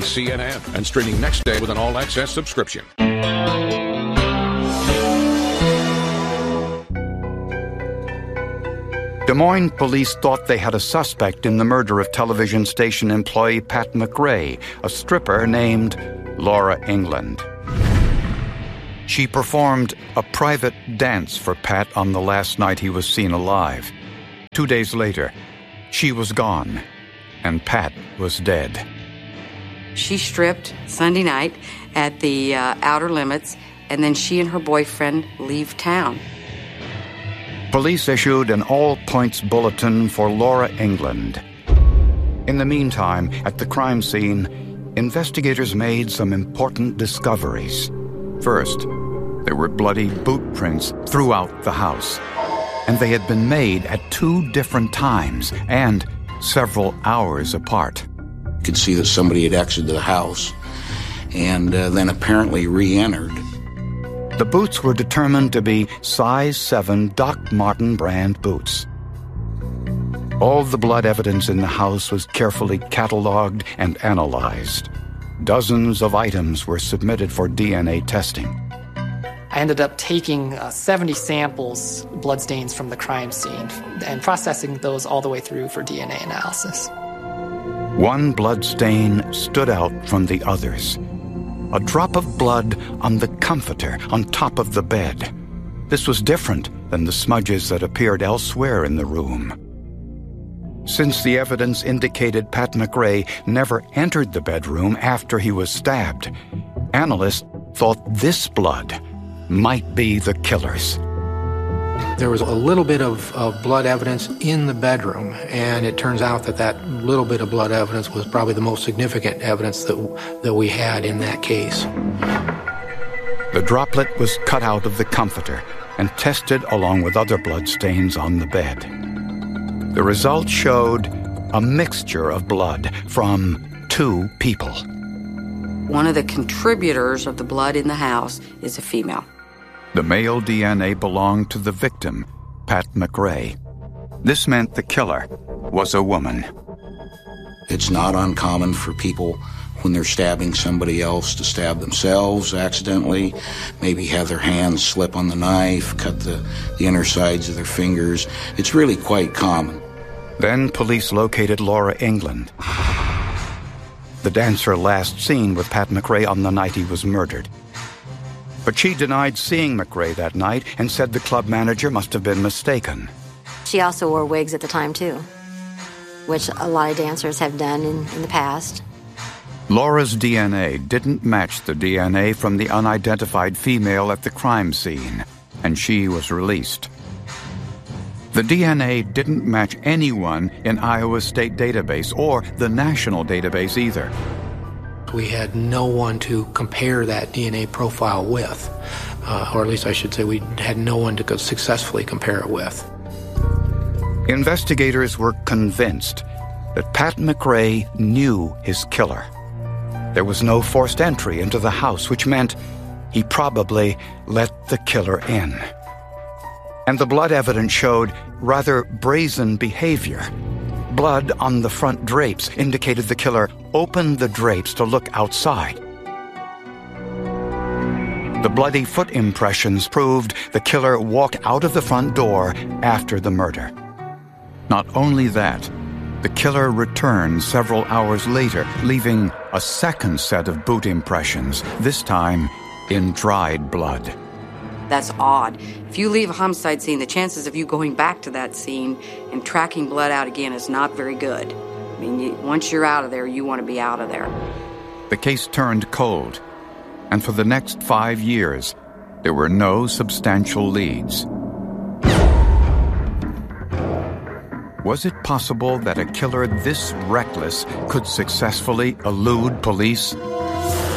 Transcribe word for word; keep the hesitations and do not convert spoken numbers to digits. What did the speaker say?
C N N and streaming next day with an all-access subscription. Des Moines police thought they had a suspect in the murder of television station employee Pat McRae, a stripper named Laura England. She performed a private dance for Pat on the last night he was seen alive. Two days later, she was gone, and Pat was dead. She stripped Sunday night at the uh, Outer Limits, and then she and her boyfriend leave town. Police issued an all-points bulletin for Laura England. In the meantime, at the crime scene, investigators made some important discoveries. First, there were bloody boot prints throughout the house, and they had been made at two different times and several hours apart. You could see that somebody had exited the house and uh, then apparently re-entered. The boots were determined to be size seven Doc Marten brand boots. All the blood evidence in the house was carefully cataloged and analyzed. Dozens of items were submitted for D N A testing. I ended up taking uh, seventy samples, bloodstains from the crime scene, and processing those all the way through for D N A analysis. One blood stain stood out from the others. A drop of blood on the comforter on top of the bed. This was different than the smudges that appeared elsewhere in the room. Since the evidence indicated Pat McRae never entered the bedroom after he was stabbed, analysts thought this blood might be the killer's. There was a little bit of, of blood evidence in the bedroom, and it turns out that that little bit of blood evidence was probably the most significant evidence that, that we had in that case. The droplet was cut out of the comforter and tested along with other blood stains on the bed. The results showed a mixture of blood from two people. One of the contributors of the blood in the house is a female. The male D N A belonged to the victim, Pat McRae. This meant the killer was a woman. It's not uncommon for people, when they're stabbing somebody else, to stab themselves accidentally, maybe have their hands slip on the knife, cut the, the inner sides of their fingers. It's really quite common. Then police located Laura England, the dancer last seen with Pat McRae on the night he was murdered. But she denied seeing McRae that night and said the club manager must have been mistaken. She also wore wigs at the time, too, which a lot of dancers have done in, in the past. Laura's D N A didn't match the D N A from the unidentified female at the crime scene, and she was released. The D N A didn't match anyone in Iowa's state database or the national database either. We had no one to compare that D N A profile with, uh, or at least I should say we had no one to successfully compare it with. Investigators were convinced that Pat McRae knew his killer. There was no forced entry into the house, which meant he probably let the killer in. And the blood evidence showed rather brazen behavior. Blood on the front drapes indicated the killer opened the drapes to look outside. The bloody foot impressions proved the killer walked out of the front door after the murder. Not only that, the killer returned several hours later, leaving a second set of boot impressions, this time in dried blood. That's odd. If you leave a homicide scene, the chances of you going back to that scene and tracking blood out again is not very good. I mean, you, once you're out of there, you want to be out of there. The case turned cold, and for the next five years, there were no substantial leads. Was it possible that a killer this reckless could successfully elude police?